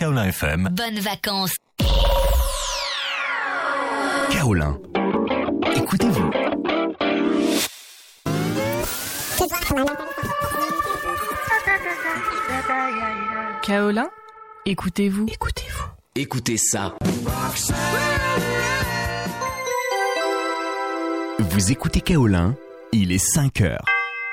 Kaolin FM. Bonnes vacances. Kaolin. Écoutez-vous. Kaolin, écoutez-vous. Écoutez-vous. Écoutez ça. Vous écoutez Kaolin, il est 5 heures.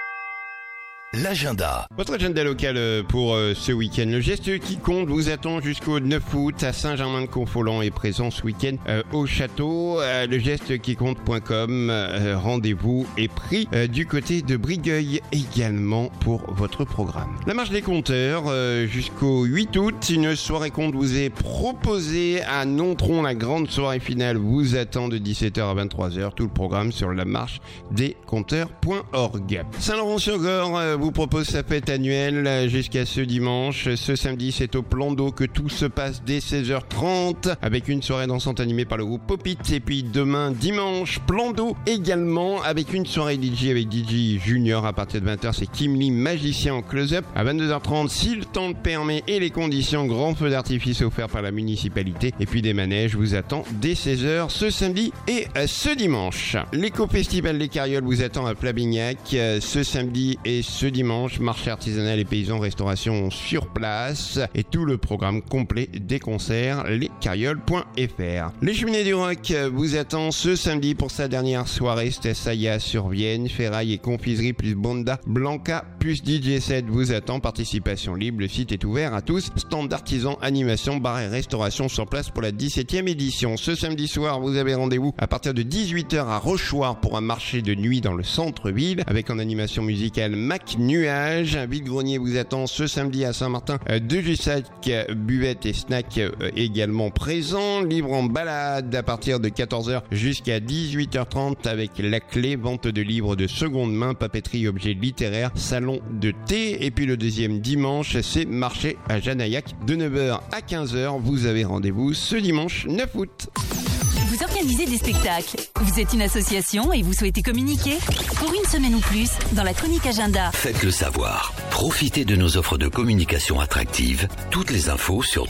L'agenda. Votre agenda local pour ce week-end. Le geste qui compte vous attend jusqu'au 9 août à Saint-Germain-de-Confolens et présent ce week-end au château. Le geste qui compte.com. Rendez-vous est pris du côté de Brigueuil également pour votre programme. La marche des compteurs jusqu'au 8 août. Une soirée compte vous est proposée à Nontron. La grande soirée finale vous attend de 17h à 23h. Tout le programme sur la marche des compteurs.org. Saint-Laurent-sur-Gorre vous propose sa fête annuelle jusqu'à ce dimanche. Ce samedi, c'est au Plan d'eau que tout se passe dès 16h30 avec une soirée dansante animée par le groupe Popit. Et puis demain, dimanche, Plan d'eau également avec une soirée DJ avec DJ Junior à partir de 20h. C'est Kim Lee, magicien en close-up. À 22h30, si le temps le permet et les conditions, grand feu d'artifice offert par la municipalité. Et puis des manèges vous attend dès 16h ce samedi et ce dimanche. L'éco-festival des Carrioles vous attend à Plabignac ce samedi et ce dimanche, marché artisanal et paysans, restauration sur place et tout le programme complet des concerts, lescarrioles.fr. Les Cheminées du Rock vous attend ce samedi pour sa dernière soirée, c'était Saya sur Vienne, ferraille et confiserie plus Bonda, Blanca plus DJ set vous attend, participation libre, le site est ouvert à tous, stand d'artisans, animation, bar et restauration sur place pour la 17e édition. Ce samedi soir, vous avez rendez-vous à partir de 18h à Rochoir pour un marché de nuit dans le centre-ville avec en animation musicale Mac Nuage. Un vide-grenier vous attend ce samedi à Saint-Martin de Jussac, buvette et snack également présents. Libre en balade à partir de 14h jusqu'à 18h30 avec la clé, vente de livres de seconde main, papeterie, objets littéraires, salon de thé. Et puis le deuxième dimanche, c'est marché à Janaillac de 9h à 15h. Vous avez rendez-vous ce dimanche 9 août. Vous organisez des spectacles. Vous êtes une association et vous souhaitez communiquer? Pour une semaine ou plus, dans la chronique agenda. Faites-le savoir. Profitez de nos offres de communication attractives. Toutes les infos sur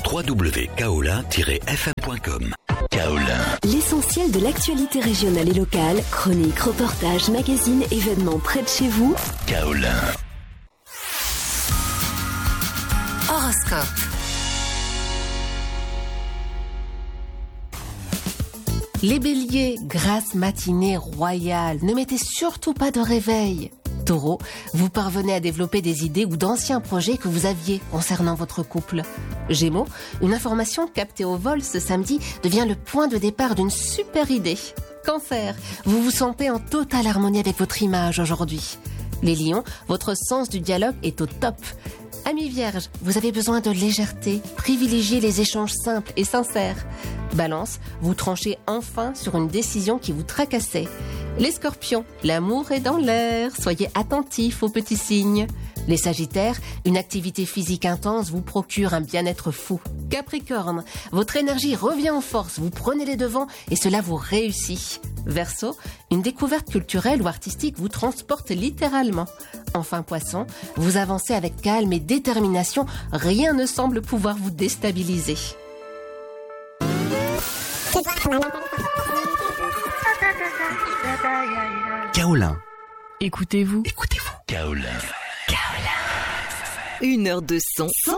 www.kaolin-fm.com. Kaolin. L'essentiel de l'actualité régionale et locale, chroniques, reportages, magazines, événements près de chez vous. Kaolin. Horoscope. Les béliers, grasse matinée royale, ne mettez surtout pas de réveil. Taureau, vous parvenez à développer des idées ou d'anciens projets que vous aviez concernant votre couple. Gémeaux, une information captée au vol ce samedi devient le point de départ d'une super idée. Cancer, vous vous sentez en totale harmonie avec votre image aujourd'hui. Les lions, votre sens du dialogue est au top. Amis vierges, vous avez besoin de légèreté, privilégiez les échanges simples et sincères. Balance, vous tranchez enfin sur une décision qui vous tracassait. Les scorpions, l'amour est dans l'air, soyez attentifs aux petits signes. Les sagittaires, une activité physique intense vous procure un bien-être fou. Capricorne, votre énergie revient en force, vous prenez les devants et cela vous réussit. Verseau, une découverte culturelle ou artistique vous transporte littéralement. Enfin Poisson, vous avancez avec calme et détermination, rien ne semble pouvoir vous déstabiliser. Kaolin. Écoutez-vous. Kaolin. Une heure de son,